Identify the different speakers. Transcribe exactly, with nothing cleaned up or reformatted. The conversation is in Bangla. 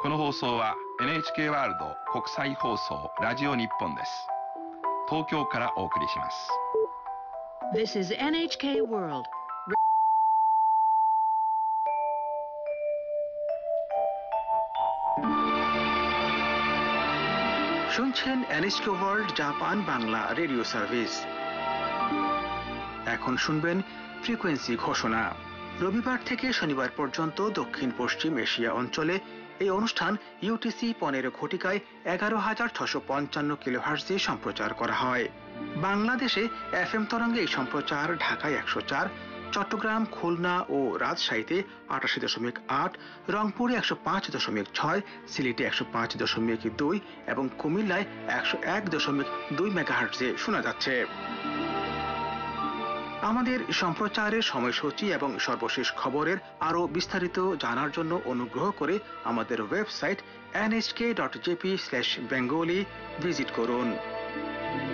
Speaker 1: この放送は エヌエイチケー ワールド国際放送ラジオ日本です。東京からお送りします。
Speaker 2: This is エヌエイチケー World.
Speaker 3: শুনছেন N H K world Japan Bangla radio service. এখন শুনবেন ফ্রিকোয়েন্সি ঘোষণা। রবিবার থেকে শনিবার পর্যন্ত দক্ষিণ পশ্চিম এশিয়া অঞ্চলে এই অনুষ্ঠান ইউটিসি পনেরো ঘটিকায় এগারো হাজার ছশো পঞ্চান্ন কিলোহার্টজে সম্প্রচার করা হয়। বাংলাদেশে এফ এম তরঙ্গে এই সম্প্রচার ঢাকায় একশো চার, চট্টগ্রাম, খুলনা ও রাজশাহীতে আটাশি দশমিক আট, রংপুরে একশো পাঁচ দশমিক ছয়, সিলেটে একশো পাঁচ দশমিক দুই এবং কুমিল্লায় একশো এক দশমিক দুই মেগাহার্টজে শোনা যাচ্ছে। আমাদের সম্প্রচারের সময়সূচি এবং সর্বশেষ খবরের আরো বিস্তারিত জানার জন্য অনুগ্রহ করে আমাদের website N H K dot J P slash Bengali visit করুন।